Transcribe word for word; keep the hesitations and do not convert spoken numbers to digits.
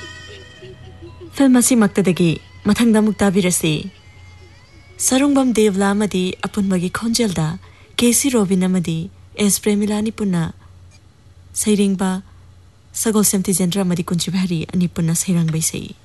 Film असिमक्तदगी मथंगदा अमुक ताबिरसी सरुंगबम देवला अमदी अपुनबगी खोंजेलदा केसी robin अमदी S प्रेमिलानी पुन्ना सैरिंगबा Sagol सेमती जेंद्रा अमदी कुंचिभारी अनि पुन्ना सैरंग बैसई।